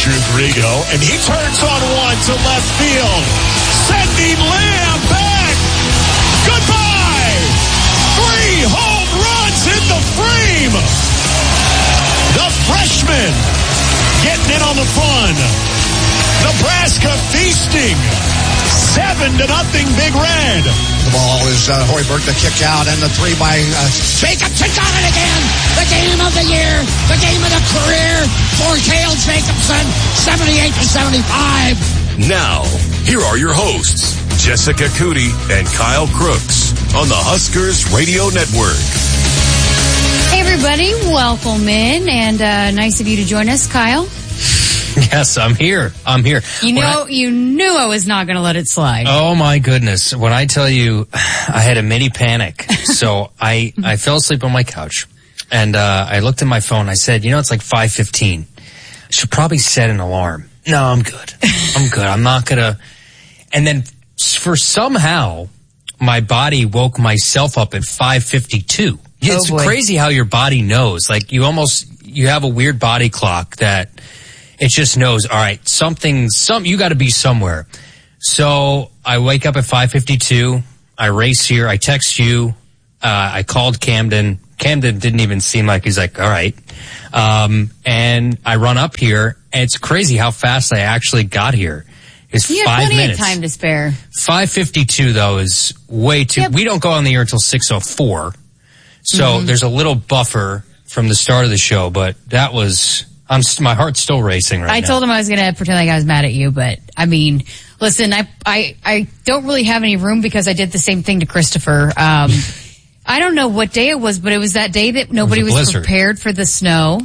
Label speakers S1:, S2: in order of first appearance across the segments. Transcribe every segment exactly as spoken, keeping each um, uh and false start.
S1: Rodrigo, and he turns on one to left field. Sending Lamb back. Goodbye. Three home runs in the frame. The freshman getting in on the fun. Nebraska feasting. Seven to nothing, Big Red.
S2: The ball is uh, Hoiberg, the kick out, and the three by uh, Jacobs. He got it again. The game of the year. The game of the career for Cale Jacobson. seventy-eight to seventy-five.
S3: Now, here are your hosts, Jessica Cootie and Kyle Crooks on the Huskers Radio Network.
S4: Hey, everybody. Welcome in, and uh, nice of you to join us, Kyle.
S5: Yes, I'm here. I'm here.
S4: You know,
S5: I,
S4: you knew I was not going to let it slide.
S5: Oh my goodness. When I tell you I had a mini panic. So I, I fell asleep on my couch and, uh, I looked at my phone. I said, you know, it's like five fifteen. I should probably set an alarm. No, I'm good. I'm good. I'm not going to. And then for somehow my body woke myself up at five fifty-two. It's
S4: oh
S5: crazy how your body knows. Like you almost, you have a weird body clock that it just knows, all right, something, some, you got to be somewhere. So I wake up at five fifty-two. I race here. I text you. Uh, I called Camden. Camden didn't even seem like he's like, all right. Um, and I run up here. And it's crazy how fast I actually got here. It's
S4: you
S5: five
S4: had plenty
S5: minutes.
S4: of time to spare.
S5: five fifty-two though is way too,
S4: yep.
S5: We don't go on the air until six oh four. So
S4: mm-hmm.
S5: there's a little buffer from the start of the show, but that was, I'm, my heart's still racing right
S4: I
S5: now.
S4: I told him I was going to pretend like I was mad at you, but I mean, listen, I, I, I don't really have any room because I did the same thing to Christopher. Um, I don't know what day it was, but it was that day that nobody was, was prepared for the snow.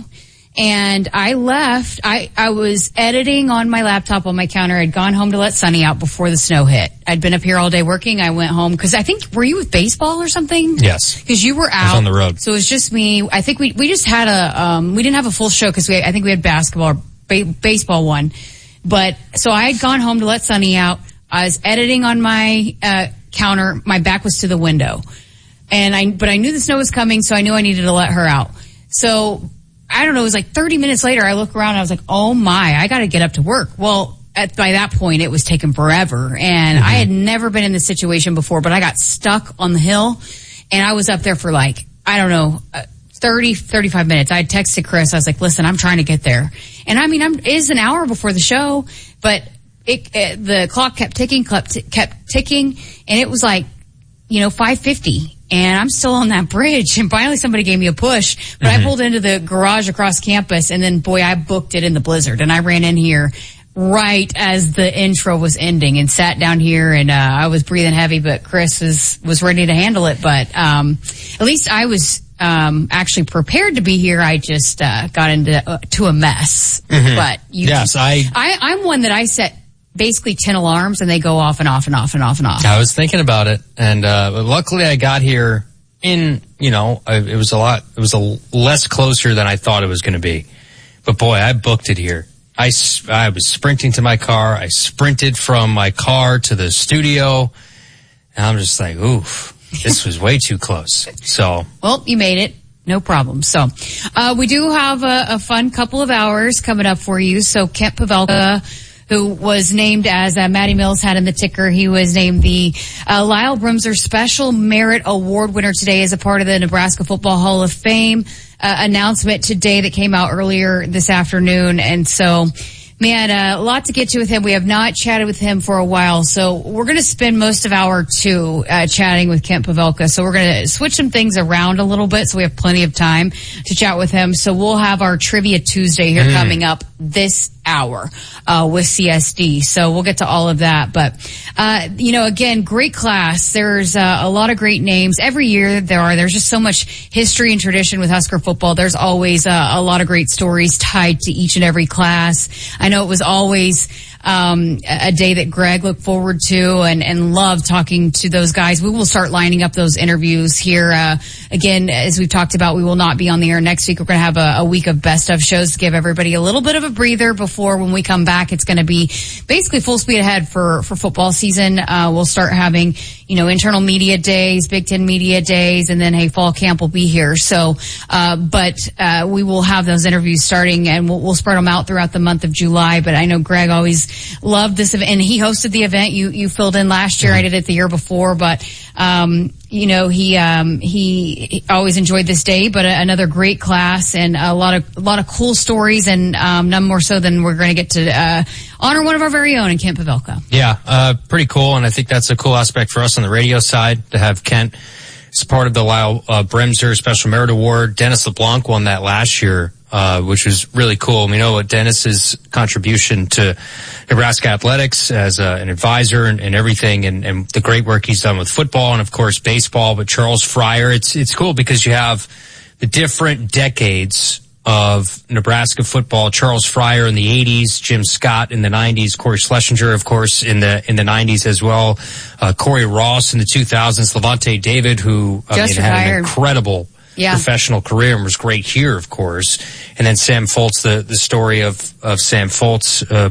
S4: And I left. I, I was editing on my laptop on my counter. I'd gone home to let Sunny out before the snow hit. I'd been up here all day working. I went home because I think, were you with baseball or something?
S5: Yes.
S4: Because you were out.
S5: I was on the road.
S4: So it was just me. I think we, we just had a, um, we didn't have a full show because we, I think we had basketball or ba- baseball one. But, so I had gone home to let Sunny out. I was editing on my, uh, counter. My back was to the window. And I, but I knew the snow was coming, so I knew I needed to let her out. So, I don't know, it was like thirty minutes later, I look around and I was like, oh my, I gotta get up to work. Well, at, by that point, it was taking forever. And mm-hmm. I had never been in this situation before, but I got stuck on the hill and I was up there for like, I don't know, uh, thirty, thirty-five minutes. I texted Chris. I was like, listen, I'm trying to get there. And I mean, I'm, it is an hour before the show, but it, it the clock kept ticking, kept, kept ticking, and it was like, you know, five fifty. And I'm still on that bridge. And finally somebody gave me a push. But mm-hmm. I pulled into the garage across campus. And then, boy, I booked it in the blizzard. And I ran in here right as the intro was ending and sat down here. And uh I was breathing heavy. But Chris was, was ready to handle it. But um at least I was um actually prepared to be here. I just uh got into uh, to a mess. Mm-hmm. But you
S5: yes,
S4: just,
S5: I,
S4: I I'm one that I set basically ten alarms and they go off and off and off and off and off.
S5: I was thinking about it, and uh luckily I got here in, you know, I, it was a lot, it was a less closer than I thought it was going to be. But boy, I booked it here. I, I was sprinting to my car. I sprinted from my car to the studio, and I'm just like, oof, this was way too close. So,
S4: well, you made it. No problem. So, uh, we do have a, a fun couple of hours coming up for you. So, Kent Pavelka, who was named, as uh, Matty Mills had in the ticker, he was named the uh, Lyle Brumser Special Merit Award winner today as a part of the Nebraska Football Hall of Fame uh, announcement today that came out earlier this afternoon. And so, man, uh, a lot to get to with him. We have not chatted with him for a while, so we're going to spend most of hour two uh, chatting with Kent Pavelka. So we're going to switch some things around a little bit so we have plenty of time to chat with him. So we'll have our Trivia Tuesday here mm. coming up this hour uh with C S D. So we'll get to all of that. But, uh you know, again, great class. There's uh, a lot of great names. Every year there are. There's just so much history and tradition with Husker football. There's always uh, a lot of great stories tied to each and every class. I know it was always um a day that Greg looked forward to and, and loved talking to those guys. We will start lining up those interviews here. Uh again, as we've talked about, we will not be on the air next week. We're going to have a, a week of best of shows to give everybody a little bit of a breather before when we come back. It's going to be basically full speed ahead for, for football season. Uh, we'll start having, you you know, internal media days, Big Ten media days, and then, hey, fall camp will be here. So, uh, but, uh, we will have those interviews starting, and we'll, we'll spread them out throughout the month of July. But I know Greg always loved this event, and he hosted the event. You, you filled in last year. Mm-hmm. I did it the year before, but, um, you know, he, um, he, he always enjoyed this day, but a, another great class and a lot of, a lot of cool stories, and, um, none more so than we're going to get to, uh, honor one of our very own in Kent Pavelka.
S5: Yeah, uh, pretty cool. And I think that's a cool aspect for us on the radio side to have Kent as part of the Lyle uh, Bremser Special Merit Award. Dennis LeBlanc won that last year, uh, which was really cool. We know what Dennis's contribution to Nebraska athletics as uh, an advisor and, and everything, and, and the great work he's done with football and, of course, baseball. But Charles Fryer, it's it's cool because you have the different decades of Nebraska football. Charles Fryer in the eighties, Jim Scott in the nineties, Corey Schlesinger, of course, in the in the nineties as well, uh, Corey Ross in the two thousands, Levante David, who I mean, had retired. an incredible yeah. professional career and was great here, of course, and then Sam Foltz, the the story of of Sam Foltz. Uh,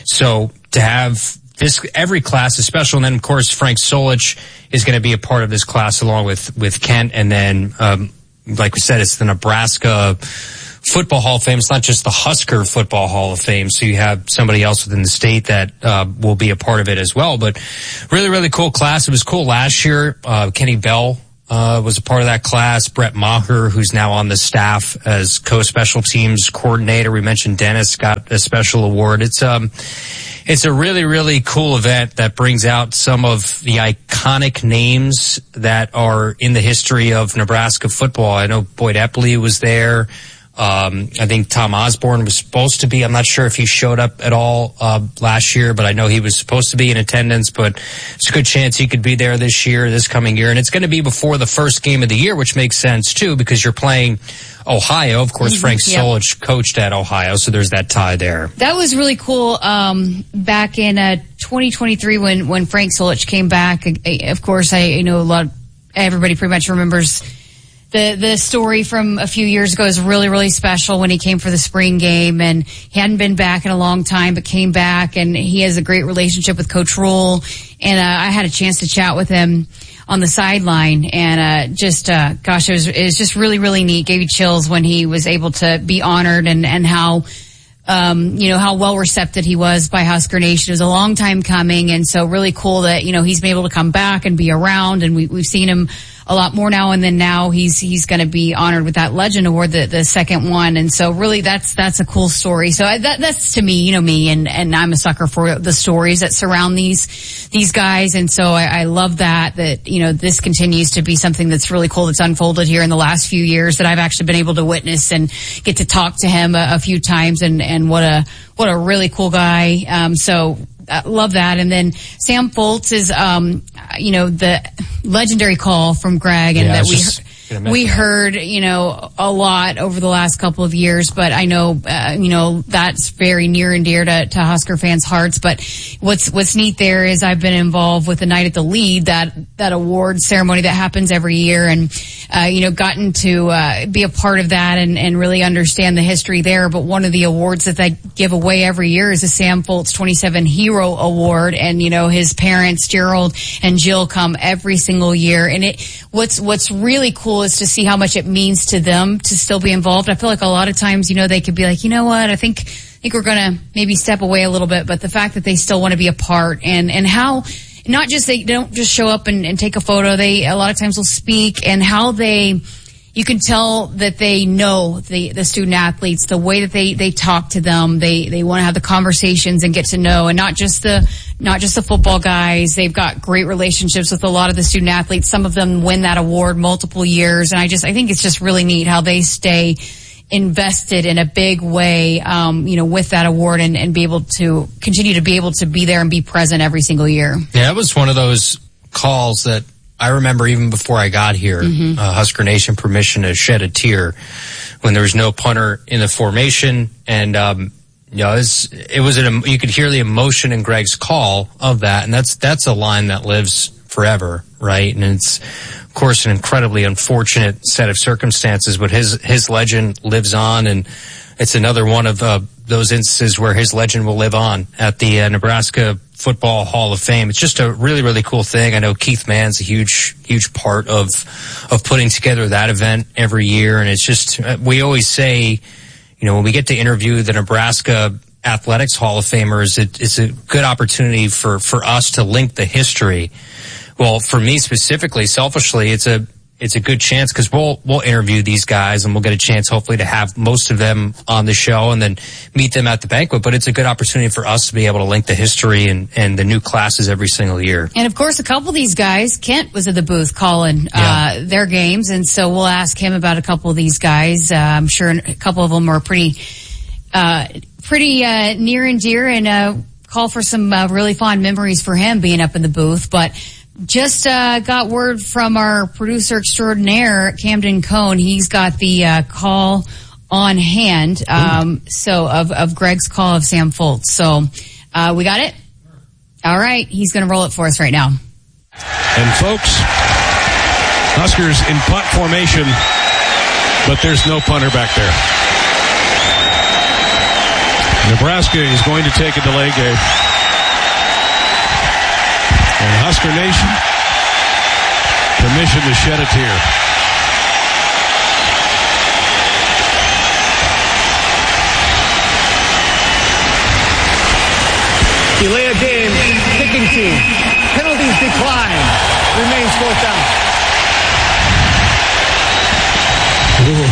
S5: so to have this, every class is special, and then of course Frank Solich is going to be a part of this class along with with Kent, and then um, like we said, it's the Nebraska Football Hall of Fame. It's not just the Husker Football Hall of Fame, so you have somebody else within the state that uh, will be a part of it as well. But really, really cool class. It was cool last year. Uh, Kenny Bell uh, was a part of that class. Brett Maher, who's now on the staff as co-special teams coordinator. We mentioned Dennis got a special award. It's um, it's a really, really cool event that brings out some of the iconic names that are in the history of Nebraska football. I know Boyd Epley was there. Um, I think Tom Osborne was supposed to be. I'm not sure if he showed up at all uh, last year, but I know he was supposed to be in attendance. But it's a good chance he could be there this year, this coming year. And it's going to be before the first game of the year, which makes sense, too, because you're playing Ohio. Of course, Frank yep. Solich coached at Ohio, so there's that tie there.
S4: That was really cool. Um, back in uh, twenty twenty-three when, when Frank Solich came back, of course, I you know a lot. Everybody pretty much remembers The the story from a few years ago is really, really special when he came for the spring game, and he hadn't been back in a long time, but came back, and he has a great relationship with Coach Rule. And uh, I had a chance to chat with him on the sideline, and uh, just, uh, gosh, it was, it was just really, really neat. Gave you chills when he was able to be honored, and, and how, um, you know, how well recepted he was by Husker Nation. It was a long time coming, and so really cool that, you know, he's been able to come back and be around, and we, we've seen him a lot more now, and then now he's he's going to be honored with that Legend Award, the the second one, and so really that's that's a cool story. So I, that that's to me, you know me, and and I'm a sucker for the stories that surround these these guys, and so I, I love that that you know this continues to be something that's really cool that's unfolded here in the last few years that I've actually been able to witness and get to talk to him a, a few times, and and what a what a really cool guy. Um, so. Uh, love that. And then Sam Foltz is, um, you know, the legendary call from Greg, and
S5: yeah,
S4: that we we heard, you know, a lot over the last couple of years. But I know, uh, you know, that's very near and dear to, to Husker fans' hearts. But what's what's neat there is I've been involved with the Night at the Lead, that that award ceremony that happens every year, and uh, you know, gotten to uh, be a part of that and, and really understand the history there. But one of the awards that they give away every year is the Sam Foltz twenty-seven Hero Award, and you know his parents Gerald and Jill come every single year, and it what's what's really cool is to see how much it means to them to still be involved. I feel like a lot of times, you know, they could be like, you know what, I think I think we're gonna maybe step away a little bit, but the fact that they still want to be a part, and and how not just they don't just show up and, and take a photo, they a lot of times will speak, and how they you can tell that they know the, the student athletes, the way that they, they talk to them. They, they want to have the conversations and get to know, and not just the, not just the football guys. They've got great relationships with a lot of the student athletes. Some of them win that award multiple years. And I just, I think it's just really neat how they stay invested in a big way, um, you know, with that award, and, and be able to continue to be able to be there and be present every single year.
S5: Yeah, it was one of those calls that I remember even before I got here, mm-hmm. uh, Husker Nation permission to shed a tear when there was no punter in the formation. And, um, you know, it was, it was an, you could hear the emotion in Greg's call of that. And that's, that's a line that lives forever, right? And it's, of course, an incredibly unfortunate set of circumstances, but his, his legend lives on. And it's another one of, uh, those instances where his legend will live on at the uh, Nebraska Football Hall of Fame. It's just a really, really cool thing. I know Keith Mann's a huge, huge part of, of putting together that event every year. And it's just, we always say, you know, when we get to interview the Nebraska Athletics Hall of Famers, it, it's a good opportunity for, for us to link the history. Well, for me specifically, selfishly, it's a, it's a good chance because we'll, we'll interview these guys and we'll get a chance hopefully to have most of them on the show and then meet them at the banquet. But it's a good opportunity for us to be able to link the history and, and the new classes every single year.
S4: And of course, a couple of these guys, Kent was at the booth calling, uh, yeah. their games. And so we'll ask him about a couple of these guys. Uh, I'm sure a couple of them are pretty, uh, pretty, uh, near and dear and, uh, call for some, uh, really fond memories for him being up in the booth. But Just uh, got word from our producer extraordinaire, Camden Cohn. He's got the uh, call on hand, um, so of, of Greg's call of Sam Foltz. So uh, we got it? All right. He's going to roll it for us right now.
S1: And folks, Huskers in punt formation, but there's no punter back there. Nebraska is going to take a delay game. And Husker Nation, permission to shed a tear.
S6: Delay of game, kicking team. Penalties decline. Remains fourth down.
S7: Ooh.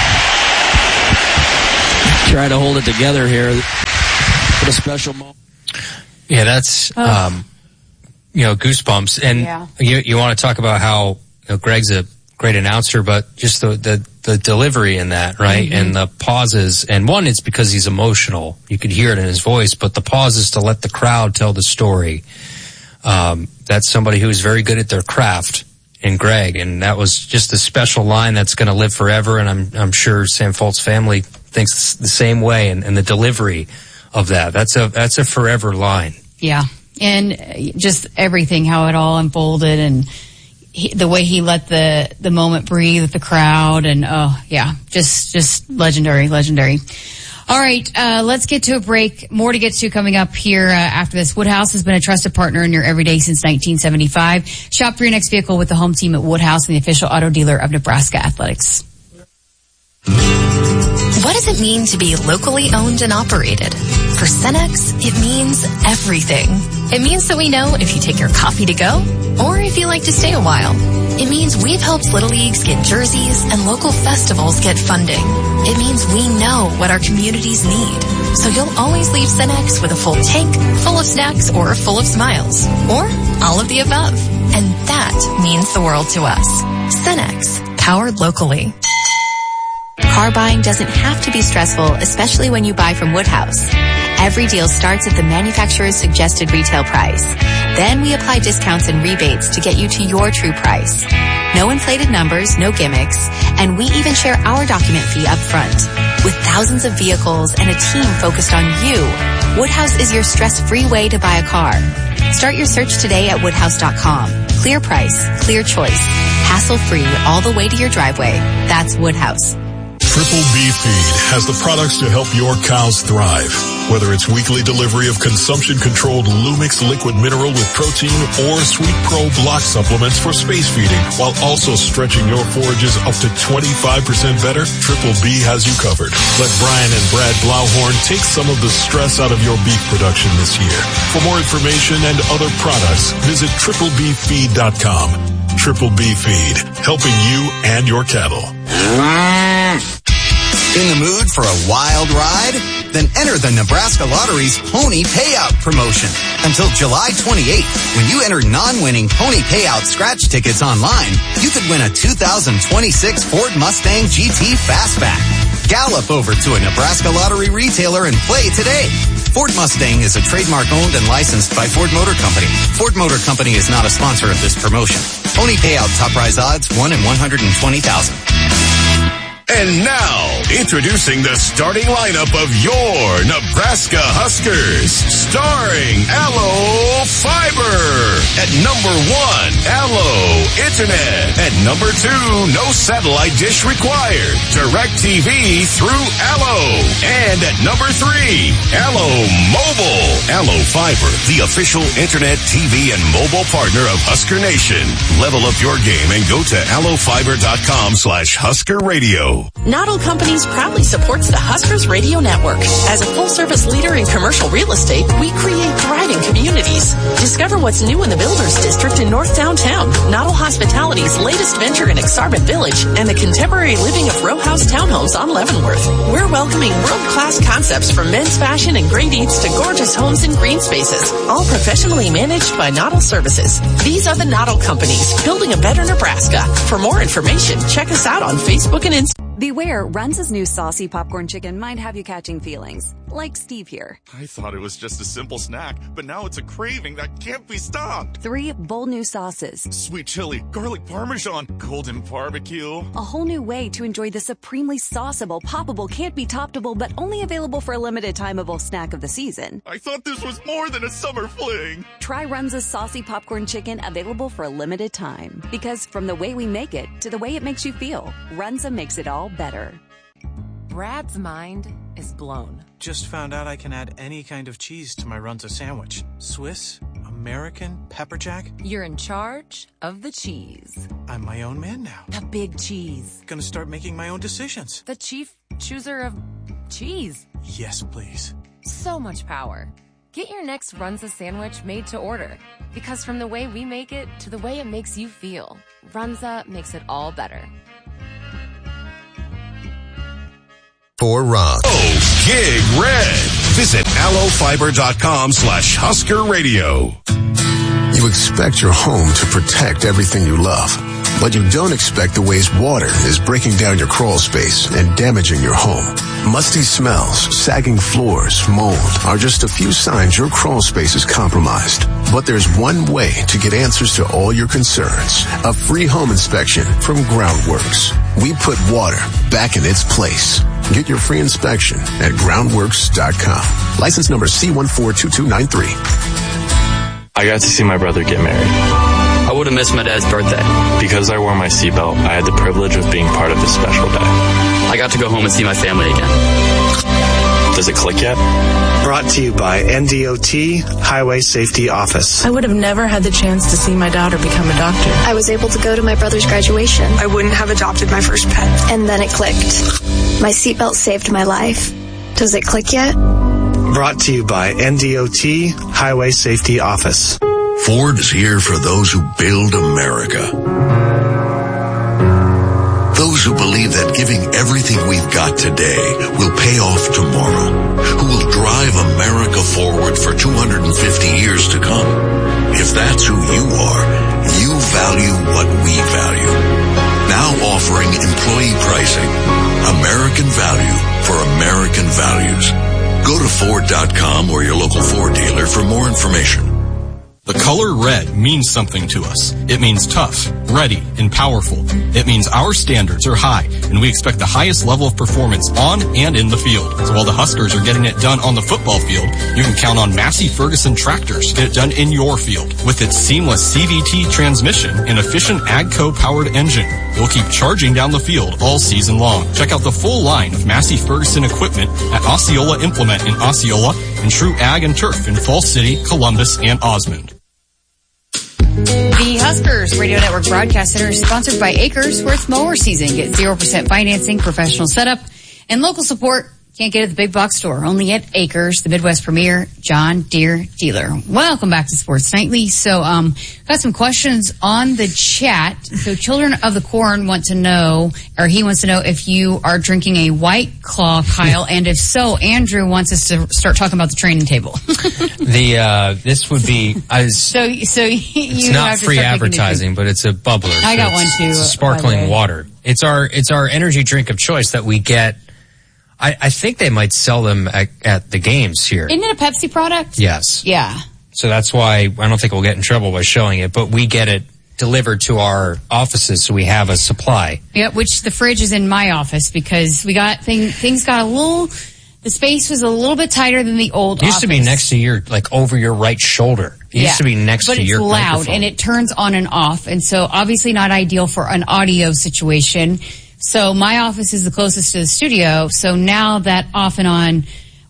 S7: Try to hold it together here. What a special moment.
S5: Yeah, that's... Oh. Um, You know, goosebumps. And yeah. you you want to talk about how, you know, Greg's a great announcer, but just the, the, the delivery in that, right? Mm-hmm. And the pauses. And one, it's because he's emotional. You could hear it in his voice, but the pauses to let the crowd tell the story. Um, that's somebody who's very good at their craft in Greg. And that was just a special line that's going to live forever. And I'm, I'm sure Sam Foltz family thinks the same way. And, and the delivery of that, that's a, that's a forever line.
S4: Yeah. And just everything, how it all unfolded and he, the way he let the, the moment breathe with the crowd and, oh, yeah, just, just legendary, legendary. All right, uh, let's get to a break. More to get to coming up here uh, after this. Woodhouse has been a trusted partner in your everyday since nineteen seventy-five. Shop for your next vehicle with the home team at Woodhouse and the official auto dealer of Nebraska Athletics.
S8: What does it mean to be locally owned and operated? For Cenex, it means everything. It means that we know if you take your coffee to go or if you like to stay a while. It means we've helped Little Leagues get jerseys and local festivals get funding. It means we know what our communities need. So you'll always leave Cenex with a full tank, full of snacks, or full of smiles. Or all of the above. And that means the world to us. Cenex, powered locally. Car buying doesn't have to be stressful, especially when you buy from Woodhouse. Every deal starts at the manufacturer's suggested retail price. Then we apply discounts and rebates to get you to your true price. No inflated numbers, no gimmicks, and we even share our document fee up front. With thousands of vehicles and a team focused on you, Woodhouse is your stress-free way to buy a car. Start your search today at woodhouse dot com. Clear price, clear choice, hassle-free all the way to your driveway. That's Woodhouse.
S9: Triple B Feed has the products to help your cows thrive. Whether it's weekly delivery of consumption-controlled Lumix liquid mineral with protein or Sweet Pro block supplements for space feeding, while also stretching your forages up to twenty-five percent better, Triple B has you covered. Let Brian and Brad Blauhorn take some of the stress out of your beef production this year. For more information and other products, visit triple b feed dot com. Triple B Feed, helping you and your cattle.
S10: In the mood for a wild ride? Then enter the Nebraska Lottery's Pony Payout promotion. Until July twenty-eighth, when you enter non-winning Pony Payout scratch tickets online, you could win a two thousand twenty-six Ford Mustang G T Fastback. Gallop over to a Nebraska Lottery retailer and play today. Ford Mustang is a trademark owned and licensed by Ford Motor Company. Ford Motor Company is not a sponsor of this promotion. Pony Payout top prize odds one in one hundred twenty thousand.
S3: And now, introducing the starting lineup of your Nebraska Huskers, starring Allo Fiber. At number one, Allo Internet. At number two, no satellite dish required. DirecTV through Allo. And at number three, Allo Mobile. Allo Fiber, the official internet, T V, and mobile partner of Husker Nation. Level up your game and go to allofiber.com slash Husker Radio.
S11: Noddle Companies proudly supports the Huskers Radio Network. As a full-service leader in commercial real estate, we create thriving communities. Discover what's new in the Builders District in North Downtown, Noddle Hospitality's latest venture in Exarban Village, and the contemporary living of row house townhomes on Leavenworth. We're welcoming world-class concepts from men's fashion and great eats to gorgeous homes and green spaces, all professionally managed by Noddle Services. These are the Noddle Companies, building a better Nebraska. For more information, check us out on Facebook and Instagram.
S12: Beware, Runza's new saucy popcorn chicken might have you catching feelings. Like Steve here.
S13: I thought it was just a simple snack, but now it's a craving that can't be stopped.
S12: Three bold new sauces.
S13: Sweet chili, garlic parmesan, golden barbecue.
S12: A whole new way to enjoy the supremely sauceable, poppable, can't be toppable, but only available for a limited timeable snack of the season.
S13: I thought this was more than a summer fling.
S12: Try Runza's saucy popcorn chicken, available for a limited time. Because from the way we make it to the way it makes you feel, Runza makes it all better.
S14: Brad's mind is blown.
S15: Just found out I can add any kind of cheese to my Runza sandwich. Swiss, American, pepper jack.
S14: You're in charge of the cheese.
S15: I'm my own man now.
S14: The big cheese.
S15: Gonna start making my own decisions.
S14: The chief chooser of cheese.
S15: Yes, please.
S14: So much power. Get your next Runza sandwich made to order. Because from the way we make it to the way it makes you feel, Runza makes it all better.
S3: For Ron. Oh, Gig Red. Visit allofiber.com slash Husker Radio.
S16: You expect your home to protect everything you love, but you don't expect the ways water is breaking down your crawl space and damaging your home. Musty smells, sagging floors, mold are just a few signs your crawl space is compromised. But there's one way to get answers to all your concerns. A free home inspection from Groundworks. We put water back in its place. Get your free inspection at groundworks dot com. License number C one four two two nine three.
S17: I got to see my brother get married.
S7: I would have missed my dad's birthday.
S17: Because I wore my seatbelt, I had the privilege of being part of this special day.
S7: I got to go home and see my family again.
S17: Does it click yet?
S18: Brought to you by N D O T Highway Safety Office.
S19: I would have never had the chance to see my daughter become a doctor.
S20: I was able to go to my brother's graduation.
S19: I wouldn't have adopted my first pet.
S20: And then it clicked. My seatbelt saved my life. Does it click yet?
S18: Brought to you by N D O T Highway Safety Office.
S21: Ford is here for those who build America. Those who believe that giving everything we've got today will pay off tomorrow. Who will drive America forward for two hundred fifty years to come. If that's who you are, you value what we value. Now offering employee pricing. American value for American values. Go to Ford dot com or your local Ford dealer for more information.
S22: The color red means something to us. It means tough, ready, and powerful. It means our standards are high, and we expect the highest level of performance on and in the field. So while the Huskers are getting it done on the football field, you can count on Massey Ferguson tractors to get it done in your field. With its seamless C V T transmission and efficient AGCO-powered engine, you'll keep charging down the field all season long. Check out the full line of Massey Ferguson equipment at Osceola Implement in Osceola and True Ag and Turf in Falls City, Columbus, and Osmond.
S4: The Huskers Radio Network Broadcast Center is sponsored by Acres for its mower season. Get zero percent financing, professional setup, and local support. Can't get it at the big box store. Only at Acres, the Midwest premier John Deere dealer. Welcome back to Sports Nightly. So, um, got some questions on the chat. So, Children of the Corn want to know, or he wants to know if you are drinking a White Claw, Kyle, and if so, Andrew wants us to start talking about the training table.
S5: the uh, this would be I was,
S4: so so you
S5: it's not
S4: have to
S5: free
S4: start
S5: advertising, but it's a bubbler.
S4: I
S5: so
S4: got one too.
S5: It's sparkling water. It's our it's our energy drink of choice that we get. I, I think they might sell them at, at the games here.
S4: Isn't it a Pepsi product?
S5: Yes.
S4: Yeah.
S5: So that's why I don't think we'll get in trouble by showing it, but we get it delivered to our offices, so we have a supply.
S4: Yeah, which the fridge is in my office because we got thing, things got a little, the space was a little bit tighter than the old
S5: It used
S4: office.
S5: to be next to your, like over your right shoulder. It
S4: yeah.
S5: used to be next
S4: but
S5: to your
S4: microphone. But it's loud
S5: microphone.
S4: and it turns on and off, and so obviously not ideal for an audio situation. So my office is the closest to the studio. So now that off and on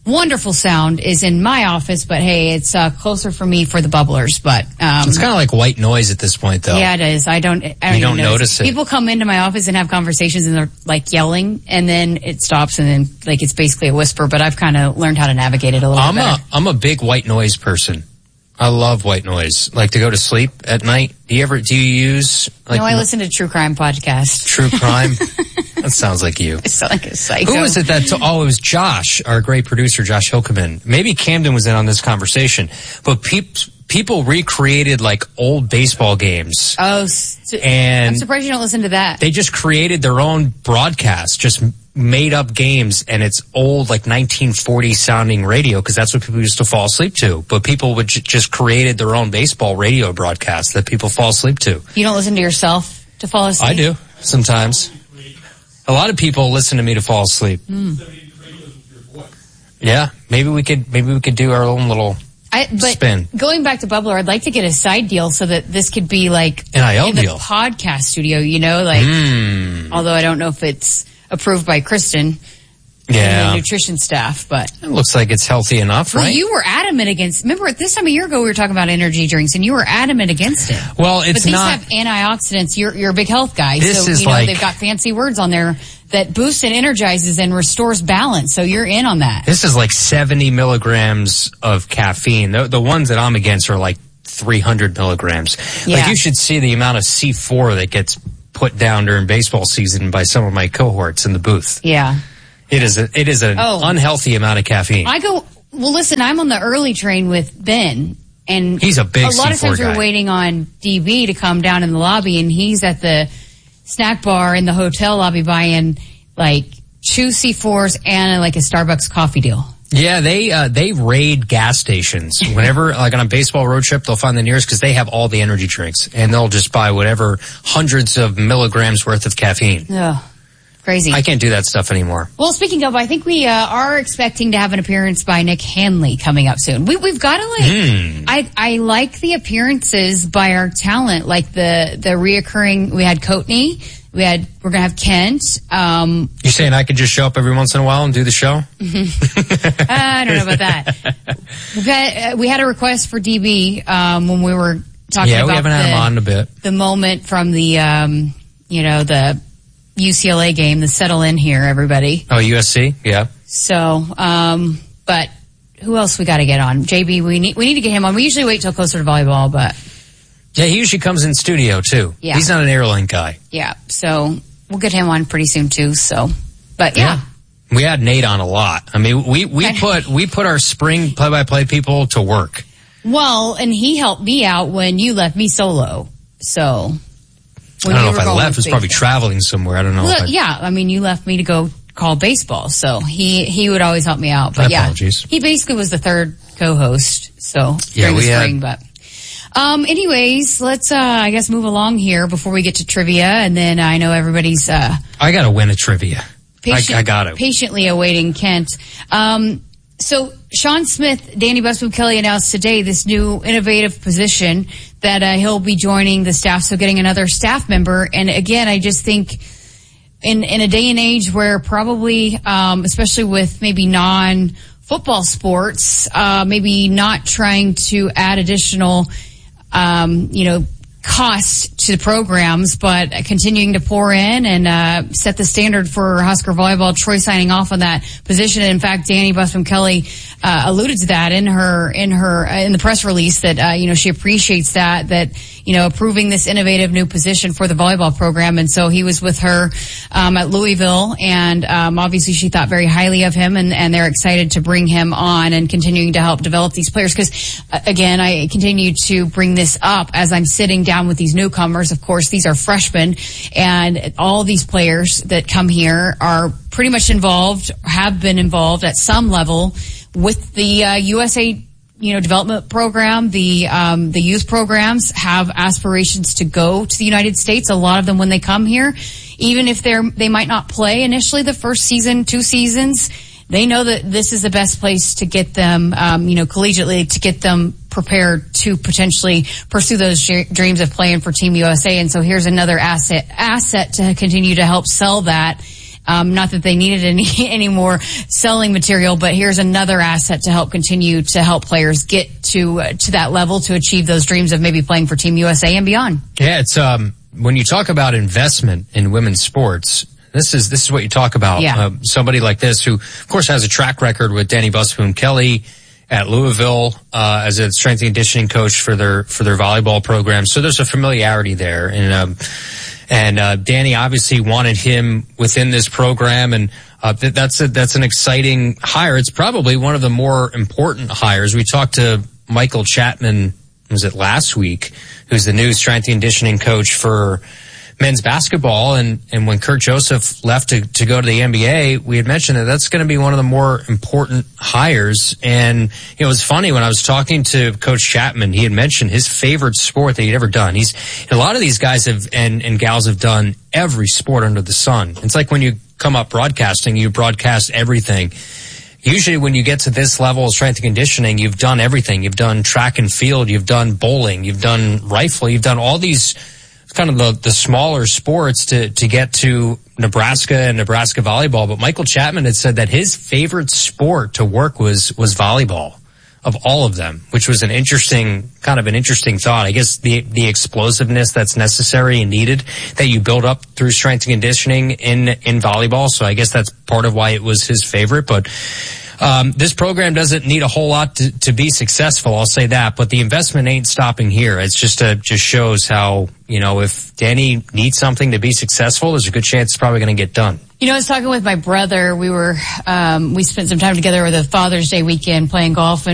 S4: wonderful sound is in my office, but hey, it's uh, closer for me for the bubblers. But um,
S5: it's kind of like white noise at this point, though.
S4: Yeah, it is. I don't. I don't,
S5: you
S4: even
S5: don't notice it.
S4: People come into my office and have conversations, and they're like yelling, and then it stops, and then like it's basically a whisper. But I've kind of learned how to navigate it a little
S5: I'm
S4: bit better.
S5: a I'm a big white noise person. I love white noise. Like to go to sleep at night. Do you ever, do you use? Like,
S4: no, I listen to true crime podcasts.
S5: True crime? That sounds like you.
S4: I sound like a psycho.
S5: Who was it that, t- oh, it was Josh, our great producer, Josh Hilkeman. Maybe Camden was in on this conversation. But peop- people recreated like old baseball games.
S4: Oh, st-
S5: and
S4: I'm surprised you don't listen to that.
S5: They just created their own broadcast, just made up games, and it's old like nineteen forty sounding radio because that's what people used to fall asleep to. But people would j- just created their own baseball radio broadcast that people fall asleep to.
S4: You don't listen to yourself to fall asleep?
S5: I do sometimes. A lot of people listen to me to fall asleep.
S4: Mm.
S5: Yeah, maybe we could maybe we could do our own little
S4: I, but
S5: spin.
S4: Going back to Bubbler, I'd like to get a side deal so that this could be like
S5: N I L
S4: in
S5: deal.
S4: the podcast studio, you know, like.
S5: Mm.
S4: Although I don't know if it's approved by Kristen
S5: yeah.
S4: and the nutrition staff, but
S5: it looks like it's healthy enough,
S4: well,
S5: right?
S4: you were adamant against. Remember, at this time a year ago, we were talking about energy drinks, and you were adamant against it.
S5: Well, it's
S4: but these
S5: not.
S4: have antioxidants. You're you're a big health guy,
S5: This
S4: so
S5: is
S4: you know
S5: like,
S4: they've got fancy words on there that boosts and energizes and restores balance. So you're in on that.
S5: This is like seventy milligrams of caffeine. The, the ones that I'm against are like three hundred milligrams.
S4: Yeah.
S5: Like you should see the amount of C four that gets put down during baseball season by some of my cohorts in the booth.
S4: Yeah.
S5: It is a, it is an
S4: Oh.
S5: unhealthy amount of caffeine.
S4: I go, well, listen, I'm on the early train with Ben, and
S5: He's a big
S4: a lot of
S5: C four
S4: times
S5: guy.
S4: we're waiting on D B to come down in the lobby, and he's at the snack bar in the hotel lobby buying like two C fours and like a Starbucks coffee deal.
S5: Yeah, they uh, they raid gas stations whenever, like on a baseball road trip, they'll find the nearest because they have all the energy drinks, and they'll just buy whatever hundreds of milligrams worth of caffeine.
S4: Ugh, crazy.
S5: I can't do that stuff anymore.
S4: Well, speaking of, I think we uh, are expecting to have an appearance by Nick Hanley coming up soon. We, we've got to like,
S5: Mm.
S4: I I like the appearances by our talent, like the the reoccurring. We had Coatney. We had, we're going to have Kent. Um,
S5: You're saying I could just show up every once in a while and do the show?
S4: I don't know about that. We've had, uh, we had a request for D B um, when we were talking
S5: yeah,
S4: about
S5: we haven't
S4: the,
S5: had him on in a bit.
S4: the moment from the, um, you know, the U C L A game, the settle in here, everybody.
S5: Oh, U S C? Yeah.
S4: So, um, but who else we got to get on? J B, we need, we need to get him on. We usually wait till closer to volleyball, but
S5: Yeah, he usually comes in studio, too.
S4: Yeah.
S5: He's not an airline guy.
S4: yeah, so we'll get him on pretty soon too, so, but yeah.
S5: We had Nate on a lot. I mean, we, we put we put our spring play-by-play people to work.
S4: Well, and he helped me out when you left me solo, so.
S5: I
S4: when
S5: don't
S4: you
S5: know if
S4: were
S5: I
S4: going
S5: left.
S4: with
S5: It was probably
S4: baseball.
S5: traveling somewhere. I don't know.
S4: Well,
S5: if I,
S4: yeah, I mean, you left me to go call baseball, so he he would always help me out. But
S5: My
S4: yeah,
S5: apologies.
S4: he basically was the third co-host. So
S5: Yeah,
S4: during
S5: we
S4: the
S5: had-
S4: spring, but. Um, anyways, let's, uh, I guess move along here before we get to trivia. And then I know everybody's, uh,
S5: I got to win a trivia.
S4: patient,
S5: I, I got to.
S4: patiently awaiting Kent. Um, so Sean Smith, Danny Busboom Kelly announced today this new innovative position that, uh, he'll be joining the staff. So getting another staff member. And again, I just think in, in a day and age where probably, um, especially with maybe non football sports, uh, maybe not trying to add additional, um, you know, cost to the programs, but continuing to pour in and uh, set the standard for Husker volleyball. Troy signing off on that position. And in fact, Danny Busboom Kelly uh, alluded to that in her in her uh, in the press release that uh, you know she appreciates that that you know approving this innovative new position for the volleyball program. And so he was with her um, at Louisville, and um, obviously she thought very highly of him, and, and they're excited to bring him on and continuing to help develop these players. Because uh, again, I continue to bring this up as I'm sitting down with these newcomers. Of course, these are freshmen, and all these players that come here are pretty much involved, have been involved at some level with the uh, U S A, you know, development program. The um, the youth programs have aspirations to go to the United States. A lot of them, when they come here, even if they're they might not play initially the first season, two seasons, they know that this is the best place to get them, um, you know, collegiately, to get them prepared to potentially pursue those j- dreams of playing for Team U S A. And so here's another asset asset to continue to help sell that Um, not that they needed any, any more selling material, but here's another asset to help continue to help players get to, uh, to that level to achieve those dreams of maybe playing for Team U S A and beyond.
S5: Yeah, it's, um, when you talk about investment in women's sports, this is, this is what you talk about.
S4: Yeah.
S5: Uh, somebody like this who, of course, has a track record with Danny Busboom Kelly at Louisville, uh, as a strength and conditioning coach for their, for their volleyball program. So there's a familiarity there. And, um, and, uh, Danny obviously wanted him within this program. And, uh, th- that's a, that's an exciting hire. It's probably one of the more important hires. We talked to Michael Chapman, was it last week, who's the new strength and conditioning coach for men's basketball. And, and when Kurt Joseph left to, to go to the N B A, we had mentioned that that's going to be one of the more important hires. And, you know, it was funny when I was talking to Coach Chapman, he had mentioned his favorite sport that he'd ever done. He's, a lot of these guys have, and, and gals have done every sport under the sun. It's like when you come up broadcasting, you broadcast everything. Usually when you get to this level of strength and conditioning, you've done everything. You've done track and field, you've done bowling, you've done rifle, you've done all these kind of the, the smaller sports to, to get to Nebraska and Nebraska volleyball. But Michael Chapman had said that his favorite sport to work was, was volleyball of all of them, which was an interesting, kind of an interesting thought. I guess the, the explosiveness that's necessary and needed that you build up through strength and conditioning in, in volleyball. So I guess that's part of why it was his favorite. But Um, this program doesn't need a whole lot to, to be successful, I'll say that, but the investment ain't stopping here. It's just a, just shows how, you know, if Danny needs something to be successful, there's a good chance it's probably going to get done.
S4: You know, I was talking with my brother. We were, um, we spent some time together over the Father's Day weekend playing golf, and